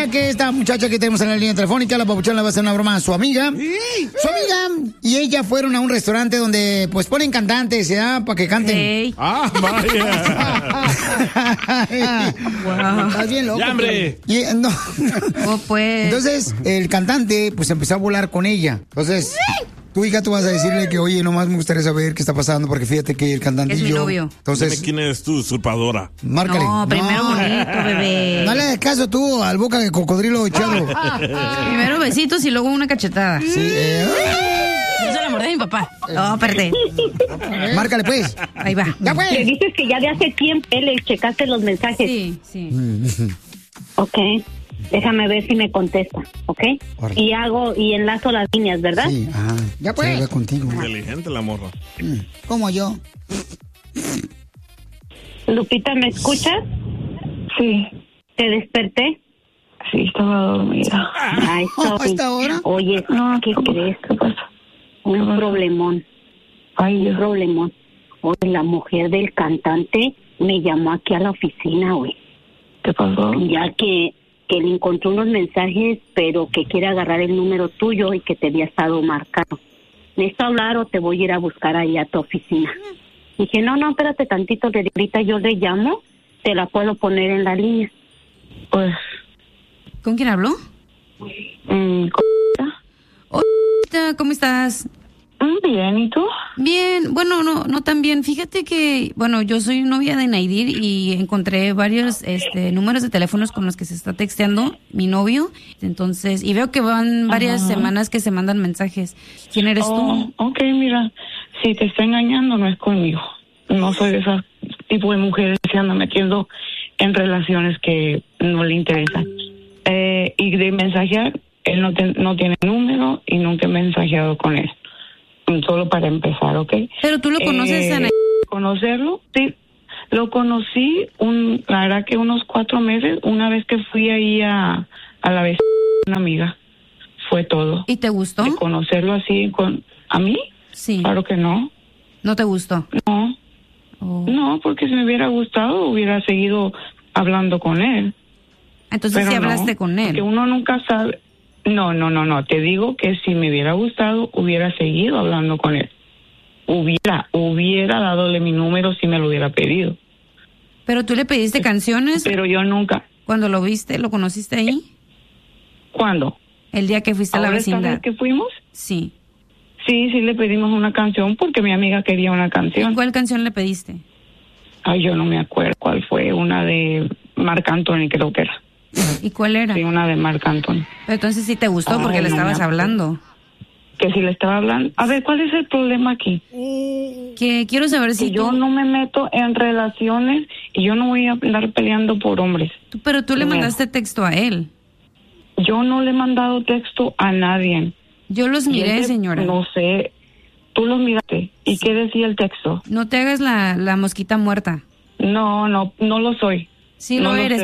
ella que esta muchacha que tenemos en la línea telefónica, la papuchona, le va a hacer una broma a su amiga. Su amiga y ella fueron a un restaurante donde pues ponen cantantes, ¿ya? Para que canten. Hey. ¡Ah, vaya! Wow. Estás bien loco. ¡Ya, hombre! No. Oh, pues. Entonces, el cantante pues empezó a volar con ella. Entonces, tu hija, tú vas a decirle que, oye, nomás me gustaría saber qué está pasando, porque fíjate que el cantante Es y mi yo... novio. Entonces, Dime quién eres tú, usurpadora. márcale. No, primero bonito, bebé. No le hagas caso tú al boca de cocodrilo echado. Primero besitos y luego una cachetada. Sí, Yo se la mordí a mi papá. No, perdé. márcale, pues. Ahí va. Ya, pues. Le dices que ya de hace tiempo le checaste los mensajes. Sí, sí. Ok. Déjame ver si me contesta, ¿ok? Órale. Y enlazo las líneas, ¿verdad? Sí, ajá. Ya, pues. Quiero hablar contigo. Inteligente la morra. Como yo. Lupita, ¿me escuchas? Sí, ¿Te desperté? sí, estaba dormida. Ay, ¿A esta hora? Oye, ¿qué crees? ¿Qué pasa? Un problemón. Ay, Un Dios. problemón. Oye, la mujer del cantante me llamó aquí a la oficina, güey. ¿Qué pasó? Ya que le encontró unos mensajes, pero que quiere agarrar el número tuyo y que te había estado marcado. ¿Necesito hablar o te voy a ir a buscar ahí a tu oficina? Dije, no, espérate tantito, ahorita yo le llamo, te la puedo poner en la línea. Pues, ¿Con quién habló? Hola, ¿cómo estás? bien, ¿y tú? Bien, bueno, no tan bien. Fíjate que, bueno, yo soy novia de Naidir y encontré varios números de teléfonos con los que se está texteando mi novio. Entonces, y veo que van varias semanas que se mandan mensajes. ¿Quién eres tú? Ok, mira, si te está engañando no es conmigo. No soy de ese tipo de mujeres que andan metiendo en relaciones que no le interesan. Y de mensajear, él no tiene número y nunca he mensajeado con él. Solo para empezar, ¿ok? Pero tú lo conoces a Naidir. ¿Conocerlo? Sí, lo conocí, la verdad que unos 4 meses, una vez que fui ahí a la vecina, una amiga. Fue todo. ¿Y te gustó? De conocerlo así, ¿a mí? Sí. Claro que no. ¿No te gustó? No. Oh. No, porque si me hubiera gustado, hubiera seguido hablando con él. Entonces Pero sí no, hablaste con él. porque uno nunca sabe. No. Te digo que si me hubiera gustado, hubiera seguido hablando con él. Hubiera dadole mi número si me lo hubiera pedido. Pero tú le pediste canciones Pero yo nunca. cuando lo viste, lo conociste ahí, ¿Cuándo? el día que fuiste a la ¿Ahora esta vecindad. vez que fuimos? Sí. Sí, le pedimos una canción porque mi amiga quería una canción. ¿Cuál canción le pediste? Ay, yo no me acuerdo cuál fue. Una de Marc Anthony, creo que era. ¿Y cuál era? Sí, una de Marc Anthony. Pero entonces sí te gustó porque Ay, le no estabas me acuerdo. hablando. Que si le estaba hablando. A ver, ¿cuál es el problema aquí? Que quiero saber si Que yo no me meto en relaciones y yo no voy a andar peleando por hombres. Pero tú le Primero. mandaste texto a él. Yo no le he mandado texto a nadie. Yo los miré, Ese, señora. No sé. Tú los miraste. ¿Y qué decía el texto? No te hagas la mosquita muerta. No lo soy. Sí No lo lo eres.